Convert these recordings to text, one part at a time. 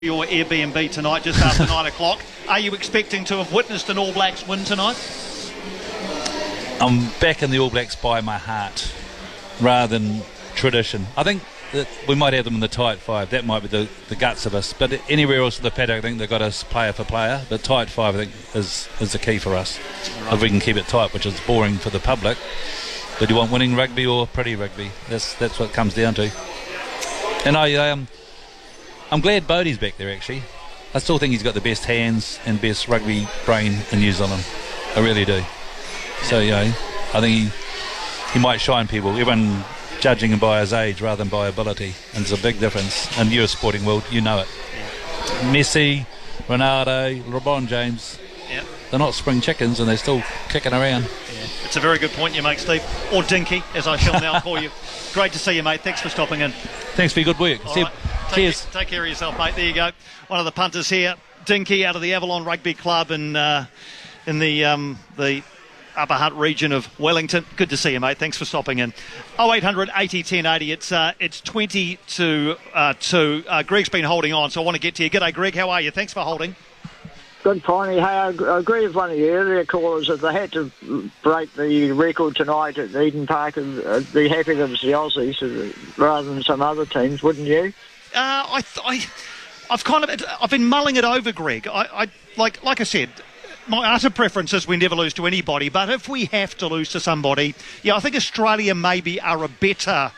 your Airbnb tonight just after 9 o'clock. Are you expecting to have witnessed an All Blacks win tonight? I'm back in the All Blacks by my heart rather than tradition. I think that we might have them in the tight five. That might be the guts of us. But anywhere else in the paddock, I think they've got us player for player. The tight five, I think, is the key for us. Right. If we can keep it tight, which is boring for the public. But do you want winning rugby or pretty rugby? That's what it comes down to. And I'm glad Bodie's back there, actually. I still think he's got the best hands and best rugby brain in New Zealand. I really do. So, I think he might shine people. Everyone judging him by his age rather than by ability. And there's a big difference. In your sporting world, you know it. Messi, Ronaldo, LeBron James, they're not spring chickens and they're still kicking around. Yeah. It's a very good point you make, Steve. Or Dinky, as I shall now call you. Great to see you, mate. Thanks for stopping in. Thanks for your good work. Cheers. Take care of yourself, mate. There you go. One of the punters here, Dinky, out of the Avalon Rugby Club in the Upper Hutt region of Wellington. Good to see you, mate. Thanks for stopping in. 0800 80 10 80. It's 20 to 2. Greg's been holding on, so I want to get to you. G'day, Greg. How are you? Thanks for holding. Good, Piney. Hey, I agree with one of the earlier callers. If they had to break the record tonight at Eden Park, I'd be happy that it was the Aussies rather than some other teams, wouldn't you? I've been mulling it over, Greg. Like I said, my utter preference is we never lose to anybody. But if we have to lose to somebody, I think Australia maybe are a better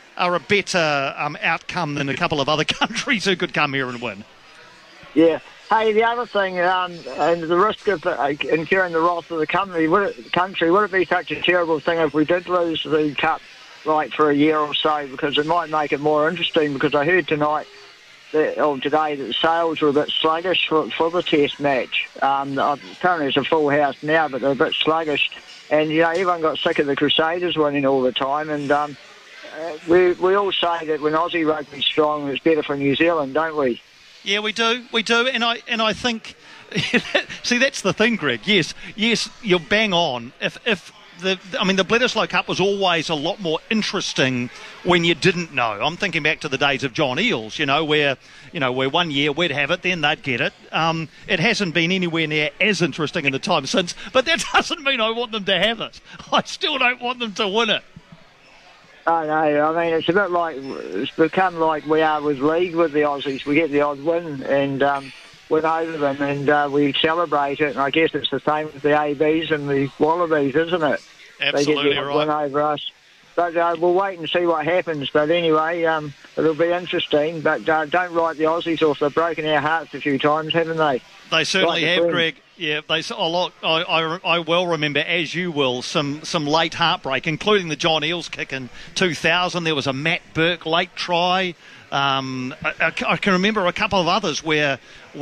outcome than a couple of other countries who could come here and win. Yeah. Hey, the other thing, and the risk of incurring the wrath of the country, would it be such a terrible thing if we did lose the Cup for a year or so? Because it might make it more interesting, because I heard today that the sales were a bit sluggish for the Test match. Apparently it's a full house now, but they're a bit sluggish. And, everyone got sick of the Crusaders winning all the time. And we all say that when Aussie rugby's strong, it's better for New Zealand, don't we? Yeah, we do, and I think, see, that's the thing, Greg. Yes, you're bang on. If the Bledisloe Cup was always a lot more interesting when you didn't know. I'm thinking back to the days of John Eales, where 1 year we'd have it, then they'd get it. It hasn't been anywhere near as interesting in the time since, but that doesn't mean I want them to have it. I still don't want them to win it. I know. It's a bit it's become like we are with league with the Aussies. We get the odd win and win over them, and we celebrate it. And I guess it's the same with the ABs and the Wallabies, isn't it? Absolutely, they get the odd win over us. But we'll wait and see what happens. But anyway, it'll be interesting. But don't write the Aussies off. They've broken our hearts a few times, haven't they? They certainly have, Greg. Yeah, I well remember, as you will, some late heartbreak, including the John Eales kick in 2000. There was a Matt Burke late try. I can remember a couple of others where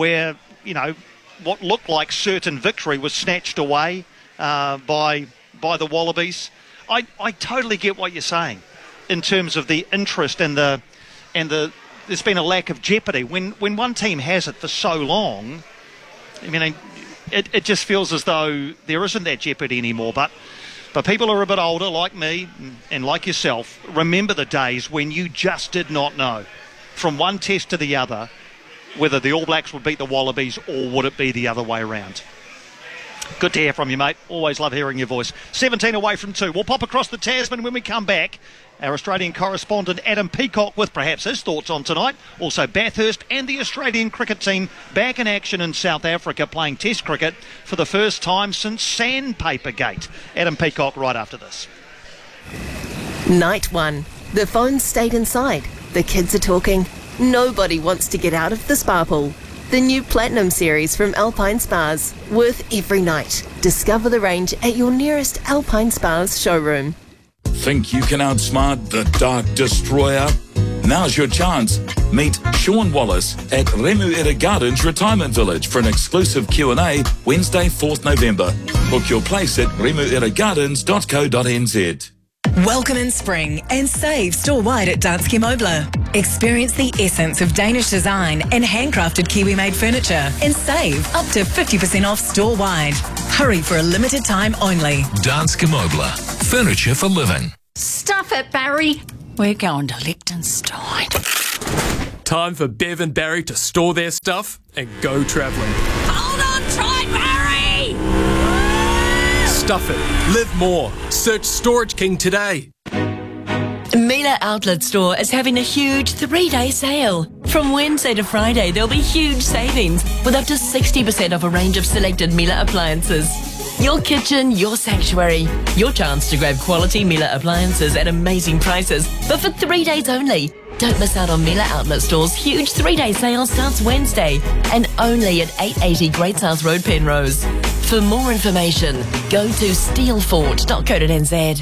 what looked like certain victory was snatched away by the Wallabies. I totally get what you're saying in terms of the interest and the there's been a lack of jeopardy when one team has it for so long. It just feels as though there isn't that jeopardy anymore. But people who are a bit older, like me and like yourself, remember the days when you just did not know, from one test to the other, whether the All Blacks would beat the Wallabies or would it be the other way around. Good to hear from you, mate. Always love hearing your voice. 17 away from 2. We'll pop across the Tasman when we come back. Our Australian correspondent Adam Peacock with perhaps his thoughts on tonight. Also Bathurst and the Australian cricket team back in action in South Africa playing Test cricket for the first time since Sandpaper Gate. Adam Peacock right after this. Night 1. The phones stayed inside. The kids are talking. Nobody wants to get out of the spa pool. The new Platinum series from Alpine Spas. Worth every night. Discover the range at your nearest Alpine Spas showroom. Think you can outsmart the Dark Destroyer? Now's your chance. Meet Sean Wallace at Remuera Gardens Retirement Village for an exclusive Q&A Wednesday, 4th November. Book your place at remueragardens.co.nz. Welcome in spring and save store-wide at Danske Møbler. Experience the essence of Danish design and handcrafted Kiwi-made furniture and save up to 50% off store-wide. Hurry for a limited time only. Danske Møbler. Furniture for living. Stuff it, Barry. We're going to Liechtenstein. Time for Bev and Barry to store their stuff and go travelling. Hold on tight, Barry! Stuff it. Live more. Search Storage King today. Miele Outlet Store is having a huge 3-day sale. From Wednesday to Friday, there'll be huge savings with up to 60% off a range of selected Miele appliances. Your kitchen, your sanctuary. Your chance to grab quality Miele appliances at amazing prices, but for 3 days only. Don't miss out on Miele Outlet Store's huge 3-day sale starts Wednesday and only at 880 Great South Road, Penrose. For more information, go to steelfort.co.nz.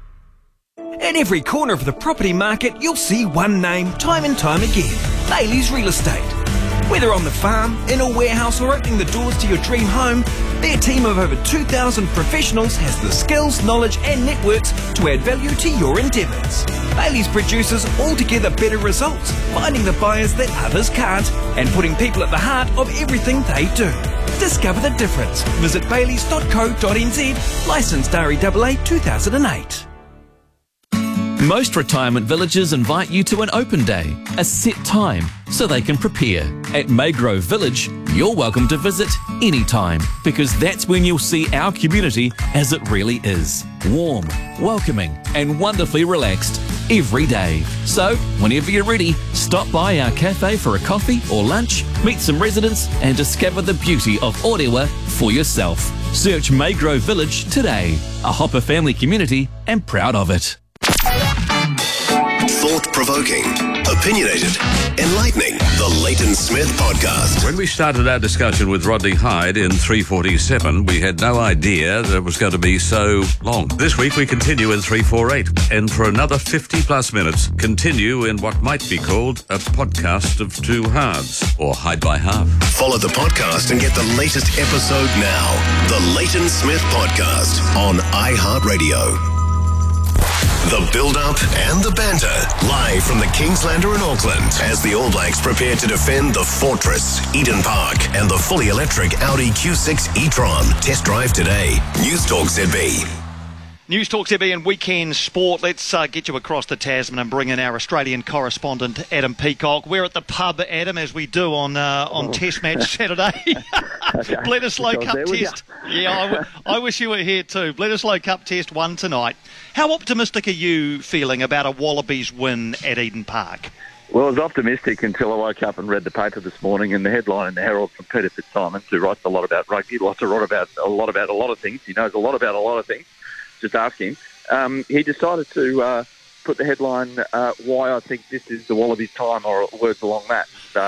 At every corner of the property market, you'll see one name time and time again. Bailey's Real Estate. Whether on the farm, in a warehouse or opening the doors to your dream home, their team of over 2,000 professionals has the skills, knowledge and networks to add value to your endeavours. Bailey's produces altogether better results, finding the buyers that others can't and putting people at the heart of everything they do. Discover the difference. Visit baileys.co.nz, licensed REAA 2008. Most retirement villages invite you to an open day, a set time, so they can prepare. At Maygrove Village, you're welcome to visit anytime, because that's when you'll see our community as it really is. Warm, welcoming, and wonderfully relaxed every day. So, whenever you're ready, stop by our cafe for a coffee or lunch, meet some residents, and discover the beauty of Orewa for yourself. Search Maygrove Village today, a Hopper family community, and proud of it. Thought-provoking, opinionated, enlightening. The Leighton Smith Podcast. When we started our discussion with Rodney Hyde in 347, we had no idea that it was going to be so long. This week we continue in 348, and for another 50-plus minutes, continue in what might be called a podcast of two halves, or Hyde by half. Follow the podcast and get the latest episode now. The Leighton Smith Podcast on iHeartRadio. The build-up and the banter, live from the Kingslander in Auckland, as the All Blacks prepare to defend the Fortress, Eden Park, and the fully electric Audi Q6 e-tron. Test drive today. News Talk ZB. News Talk ZB and Weekend Sport. Let's get you across the Tasman and bring in our Australian correspondent, Adam Peacock. We're at the pub, Adam, as we do on Test Match Saturday. Bledisloe Cup Test. Yeah, I wish you were here too. Bledisloe Cup Test 1 tonight. How optimistic are you feeling about a Wallabies win at Eden Park? Well, I was optimistic until I woke up and read the paper this morning, and the headline in the Herald from Peter Fitzsimons, who writes a lot about rugby, a lot about a lot of things. He knows a lot about a lot of things. Just ask him. He decided to put the headline, why I think this is the Wallabies' time, or words along that.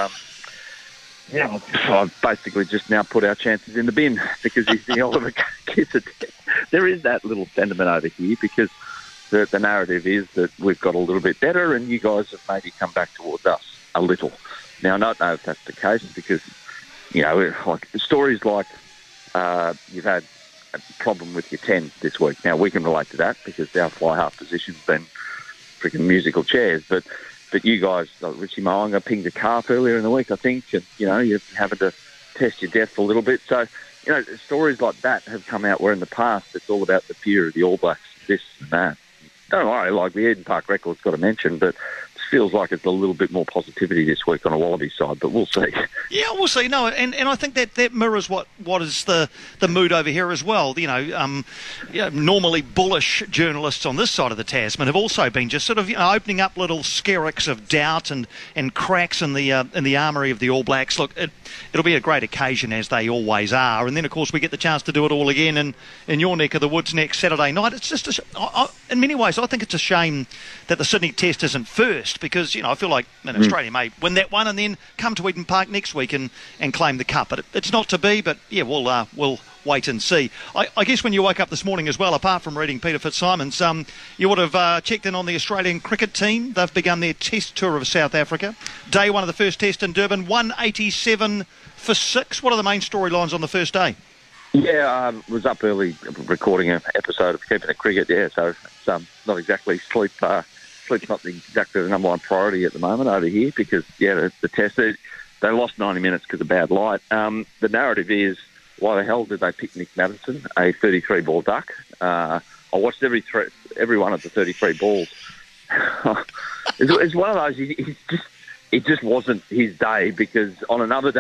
I've basically just now put our chances in the bin because he's the Oliver Kissett. There is that little sentiment over here because the narrative is that we've got a little bit better and you guys have maybe come back towards us a little. Now, I don't know if that's the case because, like stories like you've had a problem with your 10 this week. Now, we can relate to that because our fly half position's been freaking musical chairs, but you guys, like Richie Moanga pinged a calf earlier in the week, I think, and, you're having to test your depth a little bit. So, stories like that have come out where in the past it's all about the fear of the All Blacks, this and that. Don't worry, like the Eden Park record's got to mention, but it feels like it's a little bit more positivity this week on a Wallaby side, but we'll see. Yeah, we'll see. No, and I think that mirrors what is the mood over here as well. Normally bullish journalists on this side of the Tasman have also been just sort of opening up little skerricks of doubt and cracks in the armoury of the All Blacks. Look, it'll be a great occasion, as they always are, and then of course we get the chance to do it all again in your neck of the woods next Saturday night. It's just in many ways I think it's a shame that the Sydney Test isn't first, because I feel like Australia may win that one and then come to Eden Park next week and claim the cup. But it's not to be. But yeah, we'll wait and see. I guess when you woke up this morning as well, apart from reading Peter Fitzsimons, you would have checked in on the Australian cricket team. They've begun their Test tour of South Africa. Day one of the first Test in Durban, 187 for 6. What are the main storylines on the first day? Yeah, I was up early recording an episode of Keeping It Cricket. Yeah, so it's not exactly sleep. Sleep's not exactly the number one priority at the moment over here because the Test. They lost 90 minutes because of bad light. The narrative is, why the hell did they pick Nick Maddison, a 33-ball duck? I watched every one of the 33 balls. It's one of those. it just wasn't his day, because on another day